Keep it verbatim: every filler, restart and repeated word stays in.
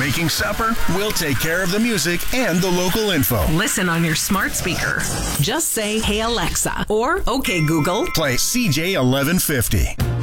making supper, we'll take care of the music and the local info. Listen on your smart speaker. Just say, "Hey Alexa," or "Okay Google." Play C J eleven fifty.